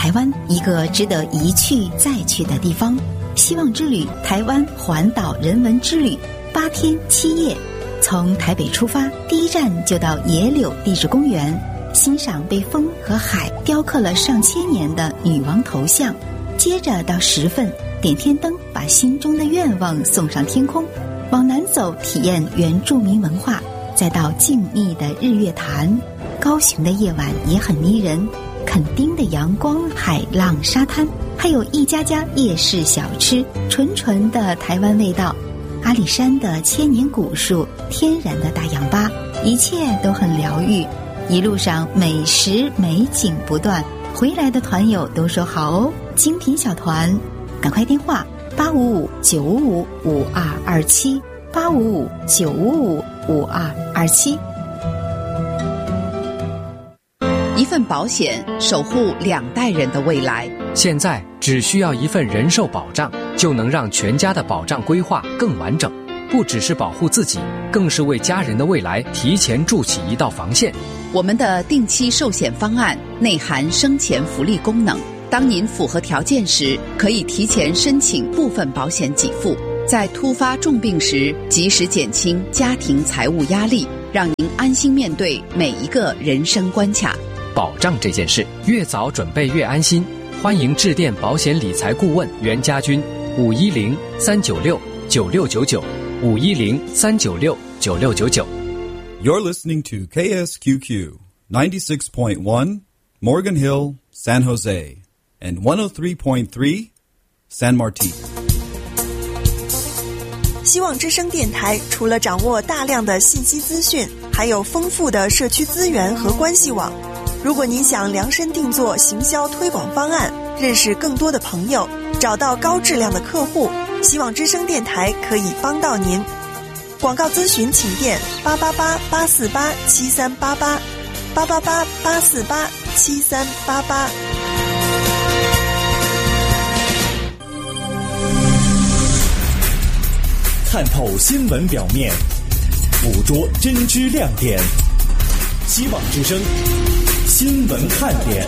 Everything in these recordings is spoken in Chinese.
台湾一个值得一去再去的地方。希望之旅台湾环岛人文之旅8天7夜，从台北出发，第一站就到野柳地质公园，欣赏被风和海雕刻了上千年的女王头像，接着到十份点天灯，把心中的愿望送上天空。往南走，体验原住民文化，再到静谧的日月潭。高雄的夜晚也很迷人，垦丁的阳光、海浪、沙滩，还有一家家夜市小吃，纯纯的台湾味道。阿里山的千年古树，天然的大氧吧，一切都很疗愈。一路上美食美景不断，回来的团友都说好哦，精品小团，赶快电话855-955-5227 855-955-5227。 一份保险守护2代人的未来。 现在只需要一份人寿保障，就能让全家的保障规划更完整，不只是保护自己，更是为家人的未来提前筑起一道防线。 我们的定期寿险方案内含生前福利功能，当您符合条件时，可以提前申请部分保险给付，在突发重病时及时减轻家庭财务压力，让您安心面对每一个人生关卡。 保障这件事，越早准备越安心。欢迎致电保险理财顾问袁家军510-396-9699 510-396-9699。 You're listening to KSQQ 96.1 Morgan Hill, San Jose, and 103.3 San Martin。 希望之声电台除了掌握大量的信息资讯，还有丰富的社区资源和关系网。如果您想量身定做行销推广方案，认识更多的朋友，找到高质量的客户，希望之声电台可以帮到您。广告咨询请电888-848-7388 888-848-7388。 看透新闻表面，捕捉真知亮点。希望之声新闻看点。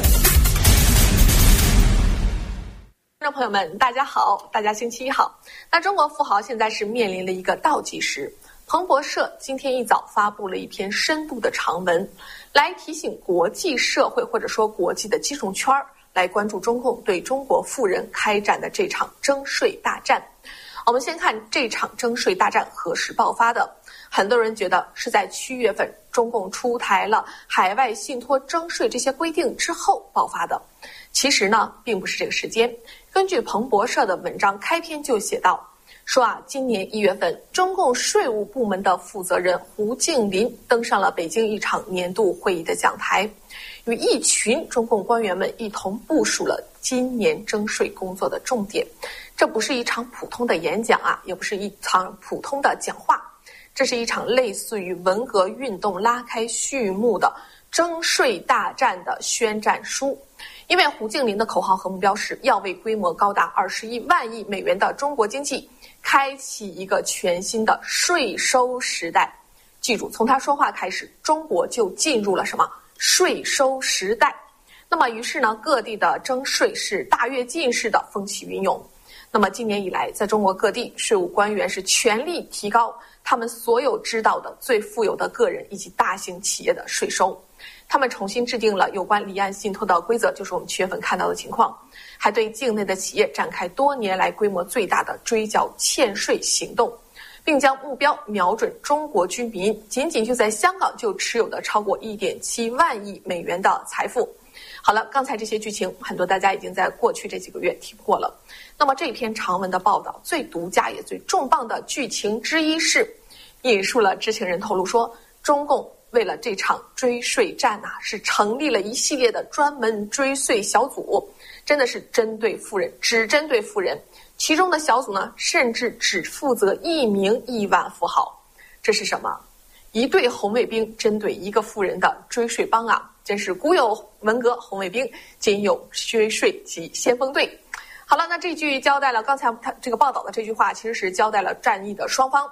观众朋友们，大家好，大家星期一好。那中国富豪现在是面临了一个倒计时。彭博社今天一早发布了一篇深度的长文，来提醒国际社会或者说国际的金融圈来关注中共对中国富人开展的这场征税大战。我们先看这场征税大战何时爆发的。很多人觉得是在7月份中共出台了海外信托征税这些规定之后爆发的。其实呢，并不是这个时间。根据彭博社的文章开篇就写到，说今年1月份，中共税务部门的负责人胡静林登上了北京一场年度会议的讲台，与一群中共官员们一同部署了今年征税工作的重点。这不是一场普通的演讲也不是一场普通的讲话，这是一场类似于文革运动拉开序幕的征税大战的宣战书。因为胡静林的口号和目标是要为规模高达21万亿美元的中国经济开启一个全新的税收时代。记住，从他说话开始，中国就进入了什么？税收时代。那么于是呢，各地的征税是大跃进式的风起云涌。那么今年以来，在中国各地，税务官员是全力提高他们所有知道的最富有的个人以及大型企业的税收。他们重新制定了有关离岸信托的规则，就是我们7月份看到的情况，还对境内的企业展开多年来规模最大的追缴欠税行动，并将目标瞄准中国居民仅仅就在香港就持有的超过1.7万亿美元的财富。好了，刚才这些剧情很多大家已经在过去这几个月听过了。那么这篇长文的报道最独家也最重磅的剧情之一是引述了知情人透露说，中共为了这场追税战是成立了一系列的专门追税小组，真的是针对富人，只针对富人。其中的小组呢，甚至只负责1名亿万富豪。这是什么？一队红卫兵针对一个富人的追税帮真是古有文革红卫兵，今有追税及先锋队。好了，那这句交代了刚才他这个报道的这句话，其实是交代了战役的双方。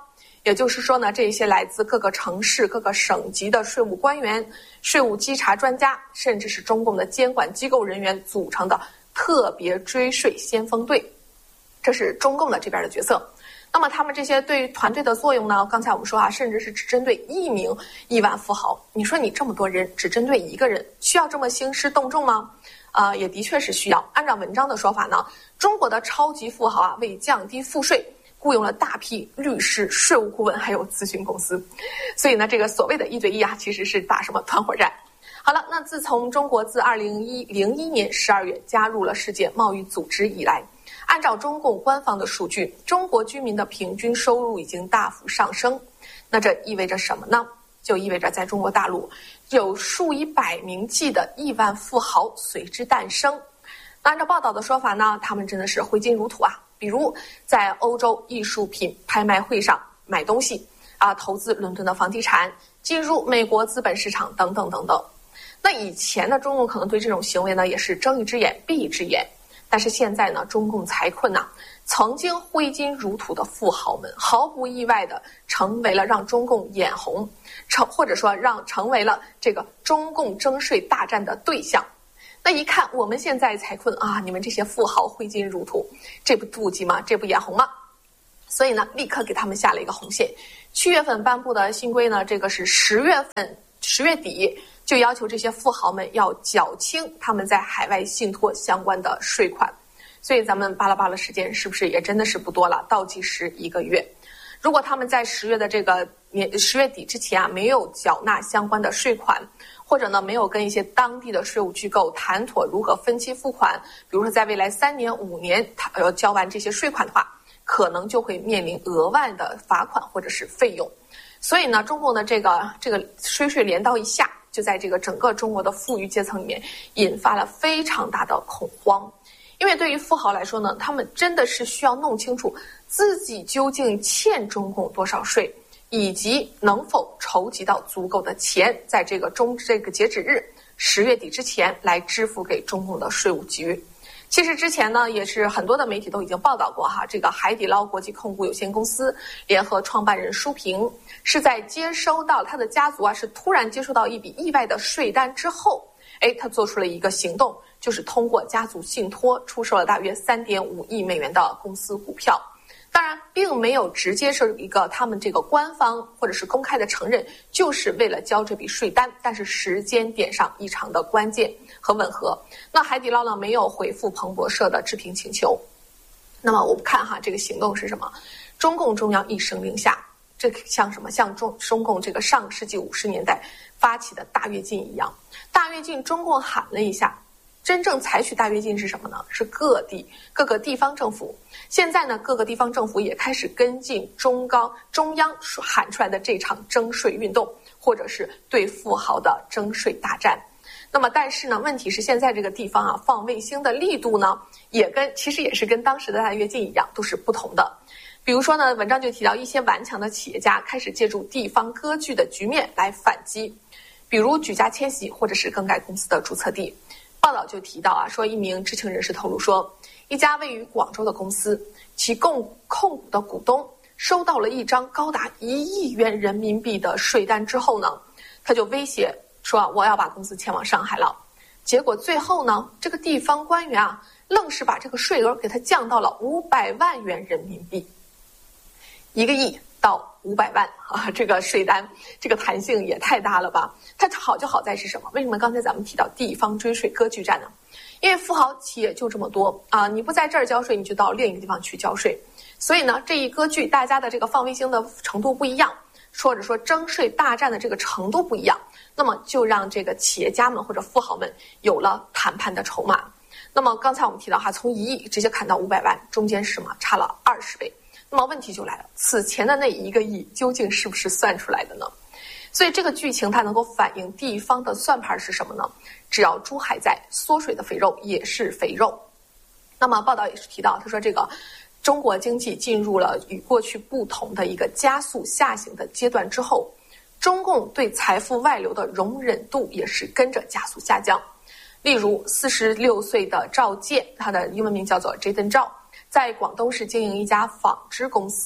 也就是说呢，这些来自各个城市、各个省级的税务官员、税务稽查专家，甚至是中共的监管机构人员组成的特别追税先锋队，这是中共的这边的角色。那么他们这些对团队的作用呢？刚才我们说啊，甚至是只针对1名亿万富豪。你说你这么多人只针对一个人，需要这么兴师动众吗？也的确是需要。按照文章的说法呢，中国的超级富豪啊，为降低赋税，雇佣了大批律师、税务顾问还有咨询公司。所以呢，这个所谓的1对1啊，其实是打什么团伙战。好了，那自从中国自2001年12月加入了世界贸易组织以来，按照中共官方的数据，中国居民的平均收入已经大幅上升。那这意味着什么呢？就意味着在中国大陆有数以百名计的亿万富豪随之诞生。那按照报道的说法呢，他们真的是挥金如土啊，比如在欧洲艺术品拍卖会上买东西啊，投资伦敦的房地产，进入美国资本市场等等等等。那以前呢，中共可能对这种行为呢也是睁一只眼闭一只眼，但是现在呢，中共财困呐，曾经挥金如土的富豪们，毫不意外的成为了让中共眼红，或者说成为了这个中共征税大战的对象。那一看我们现在财困啊，你们这些富豪挥金如土，这不妒忌吗？这不眼红吗？所以呢，立刻给他们下了一个红线。7月份颁布的新规呢，这个是10月底就要求这些富豪们要缴清他们在海外信托相关的税款。所以咱们巴拉巴拉时间是不是也真的是不多了？倒计时1个月。如果他们在10月底之前啊没有缴纳相关的税款，或者呢没有跟一些当地的税务机构谈妥如何分期付款，比如说在未来3年5年要交完这些税款的话，可能就会面临额外的罚款或者是费用。所以呢，中共的这个税连刀一下，就在这个整个中国的富裕阶层里面引发了非常大的恐慌。因为对于富豪来说呢，他们真的是需要弄清楚自己究竟欠中共多少税，以及能否筹集到足够的钱，在这个截止日10月底之前来支付给中共的税务局。其实之前呢，也是很多的媒体都已经报道过哈，这个海底捞国际控股有限公司联合创办人舒平是在接收到他的家族啊，是突然接收到一笔意外的税单之后，他做出了一个行动，就是通过家族信托出售了大约3.5亿美元的公司股票。当然并没有直接是一个他们这个官方或者是公开的承认就是为了交这笔税单，但是时间点上异常的关键和吻合。那海底捞呢没有回复彭博社的置评请求。那么我们看哈，这个行动是什么？中共中央一声令下，这像什么？像中共这个上世纪50年代发起的大跃进一样。大跃进中共喊了一下，真正采取大跃进是什么呢？是各个地方政府。现在呢，各个地方政府也开始跟进中央喊出来的这场征税运动，或者是对富豪的征税大战。那么但是呢，问题是现在这个地方啊，放卫星的力度呢，其实也是跟当时的大跃进一样，都是不同的。比如说呢，文章就提到一些顽强的企业家开始借助地方割据的局面来反击，比如举家迁徙或者是更改公司的注册地。报道就提到啊，说一名知情人士透露说，一家位于广州的公司，其控股的股东收到了一张高达1亿元人民币的税单之后呢，他就威胁说我要把公司迁往上海了。结果最后呢，这个地方官员啊，愣是把这个税额给他降到了500万元人民币，1个亿到500万啊，这个税单这个弹性也太大了吧。它好就好在是什么？为什么刚才咱们提到地方追税割据战呢？因为富豪企业就这么多啊，你不在这儿交税，你就到另一个地方去交税。所以呢，这一割据大家的这个放卫星的程度不一样，或者说征税大战的这个程度不一样，那么就让这个企业家们或者富豪们有了谈判的筹码。那么刚才我们提到哈，从1亿直接砍到500万，中间是什么？差了20倍。那么问题就来了，此前的那1个亿究竟是不是算出来的呢？所以这个剧情它能够反映地方的算盘是什么呢？只要猪还在，缩水的肥肉也是肥肉。那么报道也是提到，他说这个中国经济进入了与过去不同的一个加速下行的阶段之后，中共对财富外流的容忍度也是跟着加速下降。例如46岁的赵健，他的英文名叫做 Jaden Zhao，在广东市经营一家纺织公司，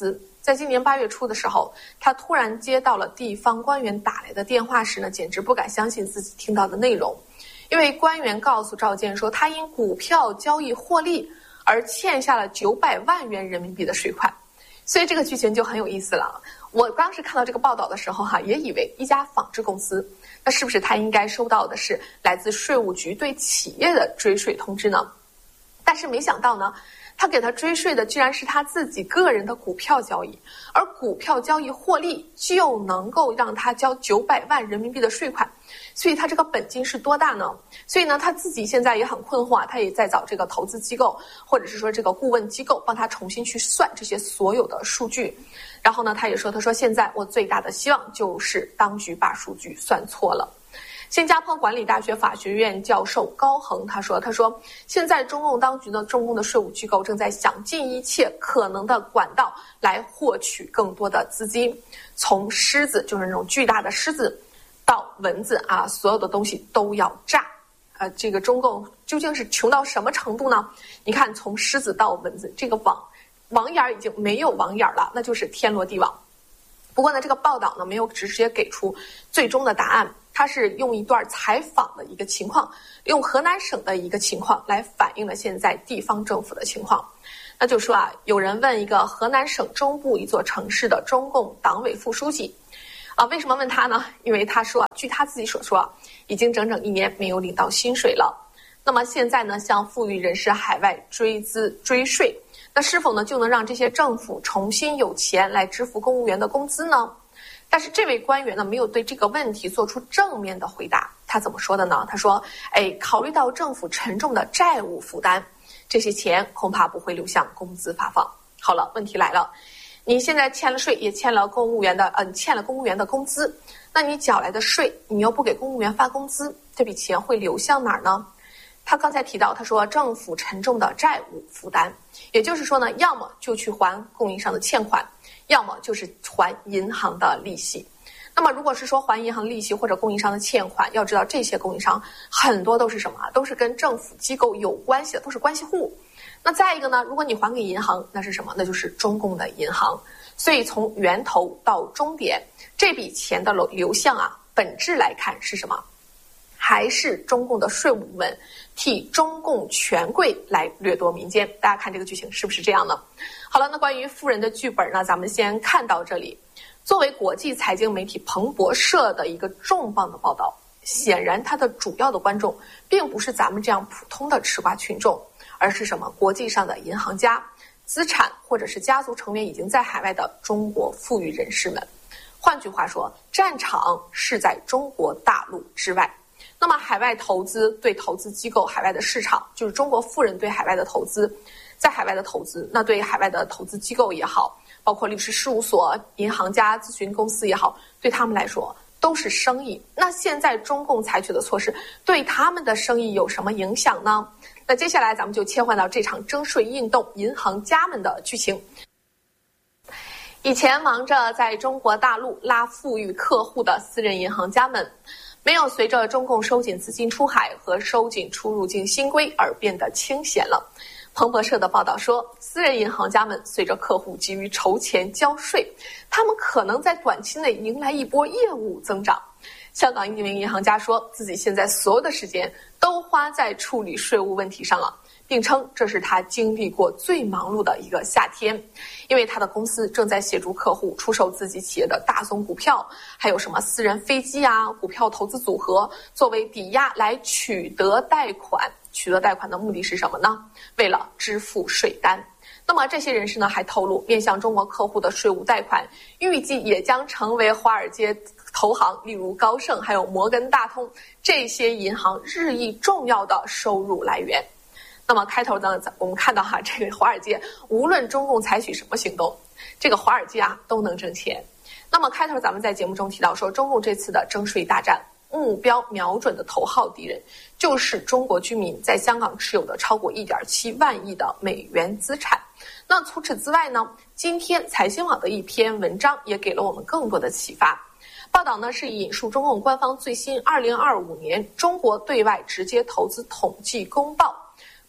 在今年8月初的时候，他突然接到了地方官员打来的电话时呢，简直不敢相信自己听到的内容。因为官员告诉赵建说，他因股票交易获利而欠下了900万元人民币的税款。所以这个剧情就很有意思了。我当时看到这个报道的时候也以为一家纺织公司，那是不是他应该收到的是来自税务局对企业的追税通知呢？但是没想到呢，他给他追税的居然是他自己个人的股票交易，而股票交易获利就能够让他交900万人民币的税款。所以他这个本金是多大呢？所以呢，他自己现在也很困惑，他也在找这个投资机构或者是说这个顾问机构帮他重新去算这些所有的数据。然后呢，他说现在我最大的希望就是当局把数据算错了。新加坡管理大学法学院教授高恒他说现在中共当局呢，中共的税务机构正在想尽一切可能的管道来获取更多的资金，从狮子，就是那种巨大的狮子，到蚊子所有的东西都要炸。这个中共究竟是穷到什么程度呢？你看，从狮子到蚊子，这个网眼已经没有网眼了，那就是天罗地网。不过呢，这个报道呢没有直接给出最终的答案，它是用一段采访的一个情况，用河南省的一个情况来反映了现在地方政府的情况。那就说有人问一个河南省中部一座城市的中共党委副书记为什么问他呢？因为他说据他自己所说已经整整1年没有领到薪水了。那么现在呢，向富裕人士海外追税，那是否呢就能让这些政府重新有钱来支付公务员的工资呢？但是这位官员呢没有对这个问题做出正面的回答。他怎么说的呢？他说考虑到政府沉重的债务负担，这些钱恐怕不会流向工资发放。好了，问题来了，你现在欠了税，也欠了公务员的工资，那你缴来的税你又不给公务员发工资，这笔钱会流向哪儿呢？他刚才提到，他说政府沉重的债务负担，也就是说呢，要么就去还供应商的欠款，要么就是还银行的利息。那么如果是说还银行利息或者供应商的欠款，要知道这些供应商很多都是什么？都是跟政府机构有关系的，都是关系户。那再一个呢，如果你还给银行，那是什么？那就是中共的银行。所以从源头到终点，这笔钱的流向本质来看是什么？还是中共的税务部门替中共权贵来掠夺民间。大家看这个剧情是不是这样呢？好了，那关于富人的剧本呢，咱们先看到这里。作为国际财经媒体彭博社的一个重磅的报道，显然它的主要的观众并不是咱们这样普通的吃瓜群众，而是什么？国际上的银行家、资产或者是家族成员已经在海外的中国富裕人士们。换句话说，战场是在中国大陆之外。那么海外投资对投资机构海外的市场，就是中国富人对海外的投资，在海外的投资，那对海外的投资机构也好，包括律师事务所、银行家、咨询公司也好，对他们来说都是生意。那现在中共采取的措施对他们的生意有什么影响呢？那接下来咱们就切换到这场征税运动银行家们的剧情。以前忙着在中国大陆拉富裕客户的私人银行家们，没有随着中共收紧资金出海和收紧出入境新规而变得清闲了。彭博社的报道说，私人银行家们随着客户急于筹钱交税，他们可能在短期内迎来一波业务增长。香港一名银行家说，自己现在所有的时间都花在处理税务问题上了，并称这是他经历过最忙碌的一个夏天，因为他的公司正在协助客户出售自己企业的大宗股票，还有什么私人飞机股票投资组合作为抵押来取得贷款。取得贷款的目的是什么呢？为了支付税单。那么这些人士呢还透露，面向中国客户的税务贷款预计也将成为华尔街投行，例如高盛还有摩根大通这些银行日益重要的收入来源。那么开头呢，我们看到这个华尔街无论中共采取什么行动，这个华尔街都能挣钱。那么开头咱们在节目中提到说，中共这次的征税大战目标瞄准的头号敌人就是中国居民在香港持有的超过 1.7 万亿的美元资产。那除此之外呢，今天财新网的一篇文章也给了我们更多的启发。报道呢是引述中共官方最新2025年中国对外直接投资统计公报。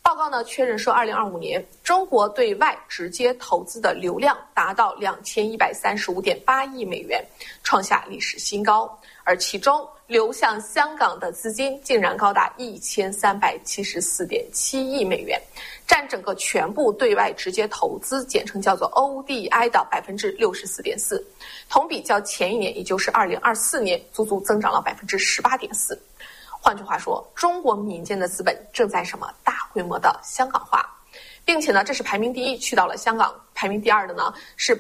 报告呢确认说，2025年中国对外直接投资的流量达到2135.8亿美元，创下历史新高，而其中流向香港的资金竟然高达1374.7亿美元，占整个全部对外直接投资，简称叫做 ODI 的64.4%，同比较前一年，也就是2024年，足足增长了18.4%。换句话说，中国民间的资本正在什么大规模的香港化，并且呢，这是排名第一去到了香港，排名第二的呢是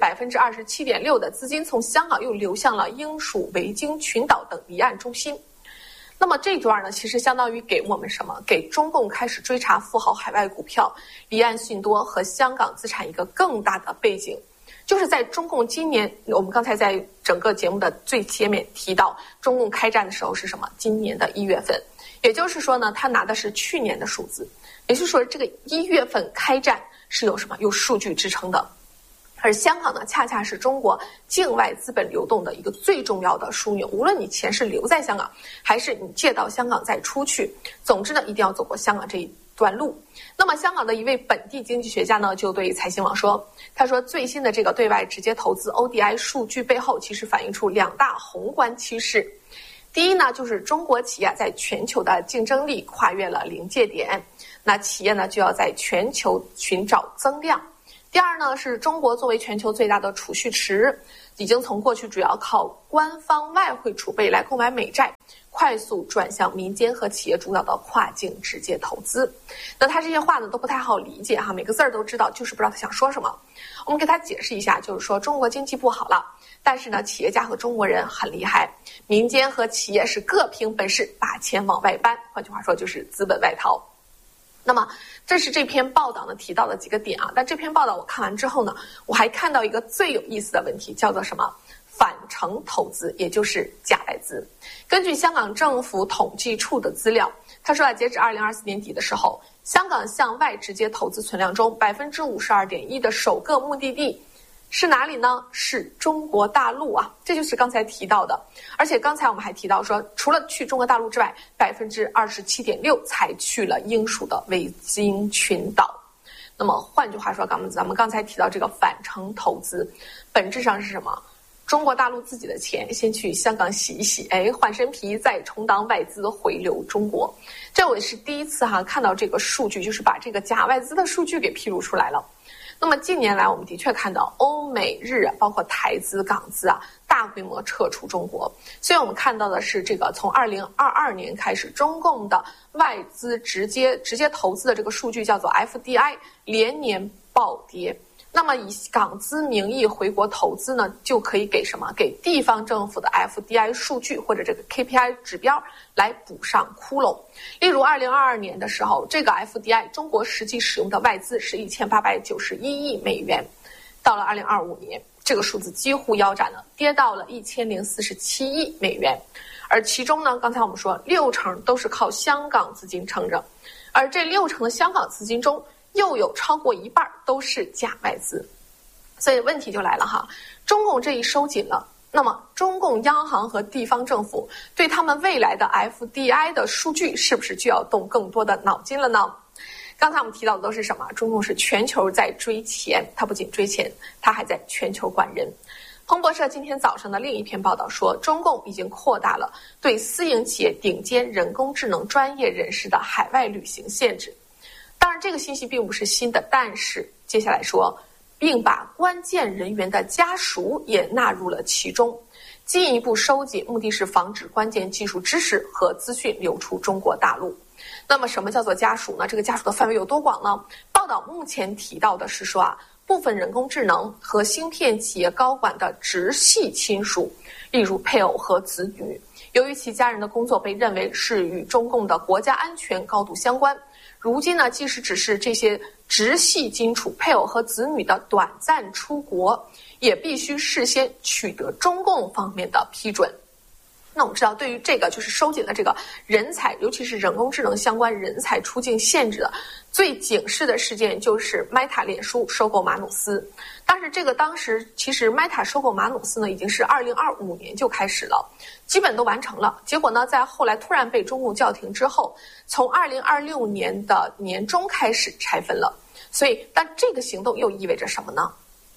27.6%的资金从香港又流向了英属维京群岛等离岸中心。那么这段呢，其实相当于给我们什么？给中共开始追查富豪海外股票、离岸信托和香港资产一个更大的背景。就是在中共今年，我们刚才在整个节目的最前面提到，中共开战的时候是什么？今年的1月份，也就是说呢，他拿的是去年的数字，也就是说这个1月份开战是有什么？有数据支撑的。而香港呢，恰恰是中国境外资本流动的一个最重要的枢纽，无论你钱是留在香港，还是你借到香港再出去，总之呢，一定要走过香港这一段路。那么香港的一位本地经济学家呢，就对财新网说，他说最新的这个对外直接投资 ODI 数据背后其实反映出2大宏观趋势。第一呢，就是中国企业在全球的竞争力跨越了临界点，那企业呢就要在全球寻找增量。第二呢，是中国作为全球最大的储蓄池，已经从过去主要靠官方外汇储备来购买美债，快速转向民间和企业主导的跨境直接投资。那他这些话呢都不太好理解哈，每个字儿都知道，就是不知道他想说什么。我们给他解释一下，就是说中国经济不好了，但是呢企业家和中国人很厉害，民间和企业是各凭本事把钱往外搬，换句话说就是资本外逃。那么这是这篇报道呢提到的几个点啊，但这篇报道我看完之后呢，我还看到一个最有意思的问题，叫做什么？返程投资，也就是假外资。根据香港政府统计处的资料，他说截至2024年底的时候，香港向外直接投资存量中52.1%的首个目的地是哪里呢？是中国大陆啊，这就是刚才提到的。而且刚才我们还提到说，除了去中国大陆之外，27.6%才去了英属的维京群岛。那么换句话说，咱们刚才提到这个返程投资，本质上是什么？中国大陆自己的钱先去香港洗一洗，换身皮，再充当外资回流中国。这我也是第一次看到这个数据，就是把这个假外资的数据给披露出来了。那么近年来我们的确看到欧美日包括台资港资大规模撤出中国，所以我们看到的是这个从2022年开始，中共的外资直接投资的这个数据叫做 FDI 连年暴跌。那么以港资名义回国投资呢，就可以给什么？给地方政府的 FDI 数据或者这个 KPI 指标来补上窟窿。例如2022年的时候，这个 FDI 中国实际使用的外资是1891亿美元，到了2025年，这个数字几乎腰斩了，跌到了1047亿美元。而其中呢，刚才我们说60%都是靠香港资金撑着，而这60%的香港资金中又有超过一半都是假外资。所以问题就来了哈，中共这一收紧了，那么中共央行和地方政府对他们未来的 FDI 的数据是不是就要动更多的脑筋了呢？刚才我们提到的都是什么？中共是全球在追钱，它不仅追钱，它还在全球管人。彭博社今天早上的另一篇报道说，中共已经扩大了对私营企业顶尖人工智能专业人士的海外旅行限制。当然这个信息并不是新的，但是接下来说，并把关键人员的家属也纳入了其中，进一步收紧，目的是防止关键技术知识和资讯流出中国大陆。那么什么叫做家属呢？这个家属的范围有多广呢？报道目前提到的是说部分人工智能和芯片企业高管的直系亲属，例如配偶和子女，由于其家人的工作被认为是与中共的国家安全高度相关，如今呢，即使只是这些直系亲属、配偶和子女的短暂出国，也必须事先取得中共方面的批准。 那我们知道，对于这个就是收紧了这个人才，尤其是人工智能相关人才出境限制的最警示的事件，就是 Meta 脸书收购马努斯。但是这个当时其实 Meta 收购马努斯呢，已经是2025年就开始了，基本都完成了。结果呢，在后来突然被中共叫停之后，从2026年的年中开始拆分了。所以，但这个行动又意味着什么呢？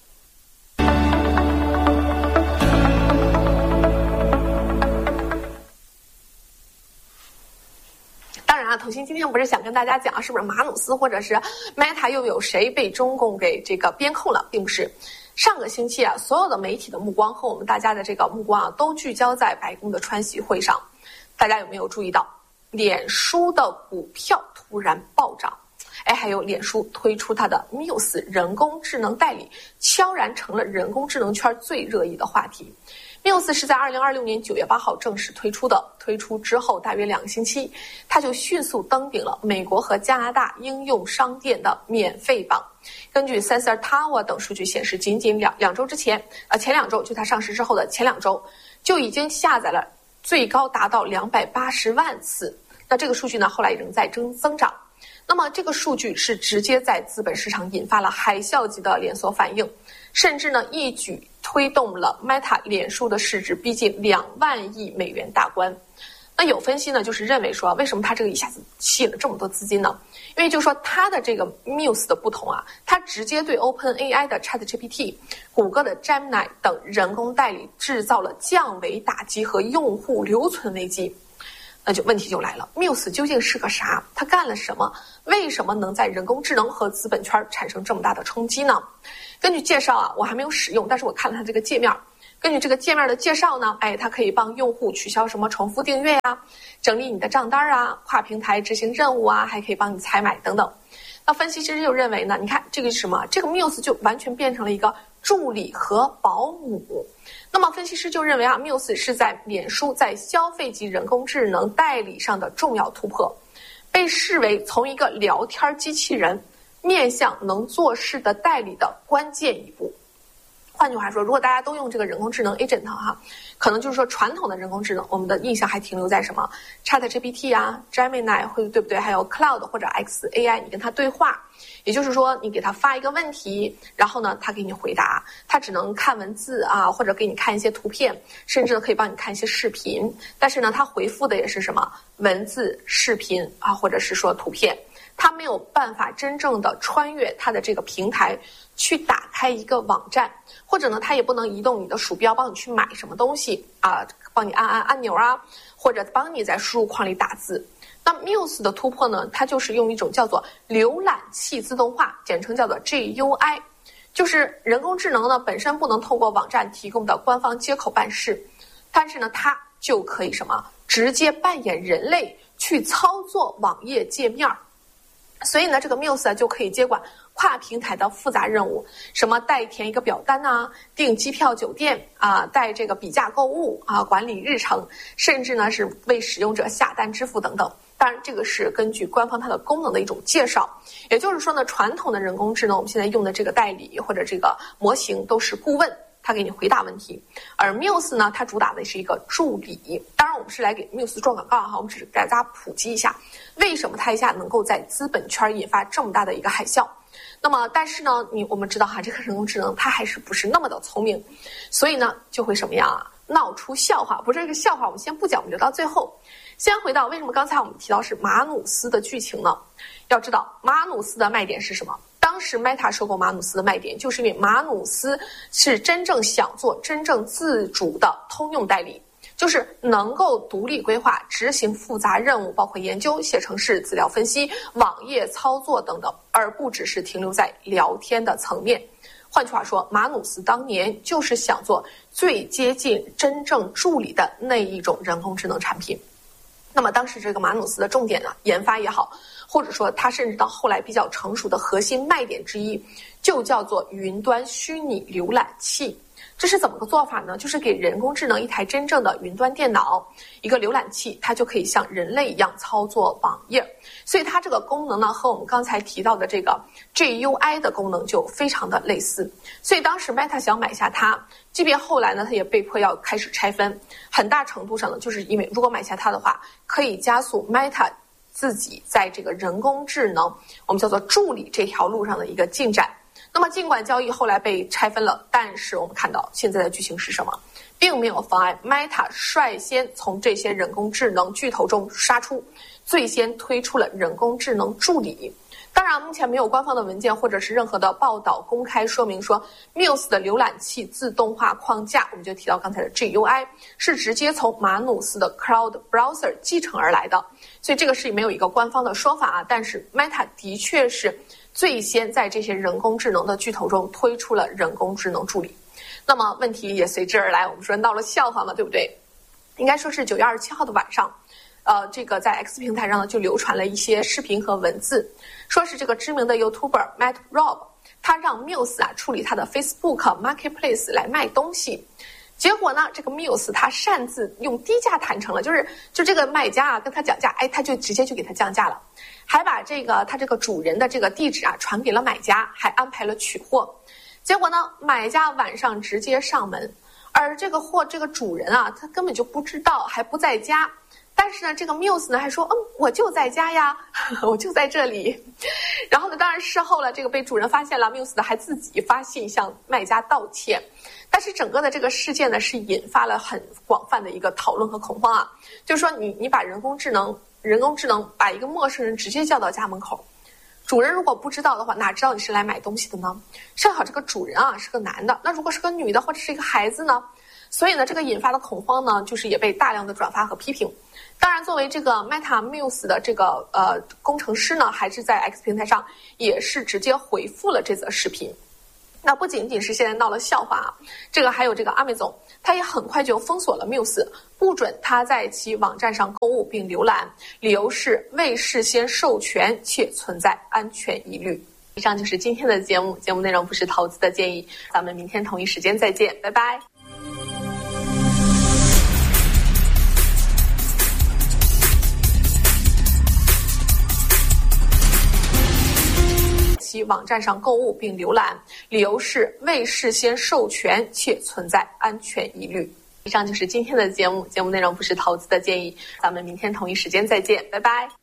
腾讯今天不是想跟大家讲是不是马努斯或者是 Meta 又有谁被中共给这个编控了，并不是。上个星期啊，所有的媒体的目光和我们大家的这个目光啊，都聚焦在白宫的川习会上。大家有没有注意到，脸书的股票突然暴涨？还有脸书推出它的 Muse 人工智能代理，悄然成了人工智能圈最热议的话题。Muse 是在2026年9月8号正式推出的，推出之后大约2个星期，它就迅速登顶了美国和加拿大应用商店的免费榜。根据 Sensor Tower 等数据显示，仅两周之前，前2周就它上市之后的前2周，就已经下载了最高达到280万次。那这个数据呢，后来也仍在增长。那么这个数据是直接在资本市场引发了海啸级的连锁反应，甚至呢一举推动了 Meta 脸书的市值逼近2万亿美元大关。那有分析呢，就是认为说，为什么它这个一下子吸引了这么多资金呢？因为就是说它的这个 Muse 的不同啊，它直接对 OpenAI 的 ChatGPT、谷歌的 Gemini 等人工代理制造了降维打击和用户留存危机。那就问题就来了， Muse 究竟是个啥？它干了什么？为什么能在人工智能和资本圈产生这么大的冲击呢？根据介绍啊，我还没有使用，但是我看了它这个界面。根据这个界面的介绍呢，它可以帮用户取消什么重复订阅啊，整理你的账单啊，跨平台执行任务啊，还可以帮你采买等等。那分析师就认为呢，你看这个是什么？这个 Muse 就完全变成了一个助理和保姆。那么分析师就认为啊 ，Muse 是在脸书在消费级人工智能代理上的重要突破，被视为从一个聊天机器人面向能做事的代理的关键一步。换句话说，如果大家都用这个人工智能 agent 哈，可能就是说传统的人工智能，我们的印象还停留在什么 ChatGPT 啊、Gemini 会对不对？还有 Cloud 或者 XAI， 你跟它对话，也就是说你给它发一个问题，然后呢，它给你回答，它只能看文字啊，或者给你看一些图片，甚至呢可以帮你看一些视频，但是呢，它回复的也是什么文字、视频啊，或者是说图片。它没有办法真正的穿越它的这个平台去打开一个网站，或者呢，它也不能移动你的鼠标帮你去买什么东西啊，帮你按按钮啊，或者帮你在输入框里打字。那 Muse 的突破呢，它就是用一种叫做浏览器自动化，简称叫做 GUI， 就是人工智能呢本身不能透过网站提供的官方接口办事，但是呢，它就可以什么直接扮演人类去操作网页界面。所以呢，这个 Muse 就可以接管跨平台的复杂任务，什么代填一个表单啊，订机票酒店啊，带这个比价购物啊，管理日程，甚至呢是为使用者下单支付等等。当然，这个是根据官方它的功能的一种介绍。也就是说呢，传统的人工智能，我们现在用的这个代理或者这个模型都是顾问，他给你回答问题，而 Muse 呢，它主打的是一个助理。当然，我们是来给 Muse 做广告哈，我们只是给大家普及一下，为什么它一下能够在资本圈引发这么大的一个海啸。那么，但是呢，我们知道哈，这个人工智能它还是不是那么的聪明，所以呢，就会什么样啊？闹出笑话。不是这个笑话，我们先不讲，我们留到最后。先回到为什么刚才我们提到是马努斯的剧情呢？要知道马努斯的卖点是什么？当时 Meta 收购马努斯的卖点，就是因为马努斯是真正想做真正自主的通用代理，就是能够独立规划、执行复杂任务，包括研究、写程式、资料分析、网页操作等等，而不只是停留在聊天的层面。换句话说，马努斯当年就是想做最接近真正助理的那一种人工智能产品。那么当时这个马努斯的重点呢，研发也好， 或者说它甚至到后来比较成熟的核心卖点之一，就叫做云端虚拟浏览器。这是怎么个做法呢？就是给人工智能一台真正的云端电脑，一个浏览器，它就可以像人类一样操作网页。所以它这个功能呢，和我们刚才提到的这个 GUI 的功能就非常的类似。所以当时 Meta 想买下它，即便后来呢，它也被迫要开始拆分，很大程度上呢，就是因为如果买下它的话，可以加速 Meta 自己在这个人工智能，我们叫做助理这条路上的一个进展。那么尽管交易后来被拆分了，但是我们看到现在的剧情是什么，并没有妨碍 Meta 率先从这些人工智能巨头中杀出，最先推出了人工智能助理。当然目前没有官方的文件或者是任何的报道公开说明说 Muse 的浏览器自动化框架，我们就提到刚才的 GUI 是直接从马努斯的 Cloud Browser 继承而来的，所以这个是没有一个官方的说法啊。但是 Meta 的确是最先在这些人工智能的巨头中推出了人工智能助理。那么问题也随之而来，我们说闹了笑话嘛，对不对？应该说是9月27号的晚上，这个在 X 平台上呢就流传了一些视频和文字，说是这个知名的 YouTuber Matt Robb， 他让 Muse 处理他的 Facebook Marketplace 来卖东西。结果呢，这个 Muse 他擅自用低价谈成了，就这个卖家跟他讲价，他就直接就给他降价了，还把他这个主人的这个地址传给了买家，还安排了取货。结果呢，买家晚上直接上门，而这个主人他根本就不知道，还不在家。但是呢，这个 Muse 呢还说，我就在家呀，我就在这里。然后呢，当然事后了，这个被主人发现了 ，Muse 呢还自己发信向卖家道歉。但是整个的这个事件呢，是引发了很广泛的一个讨论和恐慌啊，就是说你把人工智能把一个陌生人直接叫到家门口，主人如果不知道的话，哪知道你是来买东西的呢？正好这个主人是个男的，那如果是个女的或者是一个孩子呢？所以呢，这个引发的恐慌呢，就是也被大量的转发和批评。当然，作为这个 Meta Muse 的这个工程师呢，还是在 X 平台上也是直接回复了这则视频。那不仅仅是现在闹了笑话这个还有这个阿美总，他也很快就封锁了 Muse， 不准他在其网站上购物并浏览，理由是未事先授权且存在安全疑虑。以上就是今天的节目内容不是投资的建议，咱们明天同一时间再见，拜拜。其网站上购物并浏览，理由是未事先授权且存在安全疑虑。以上就是今天的节目内容不是投资的建议，咱们明天同一时间再见，拜拜。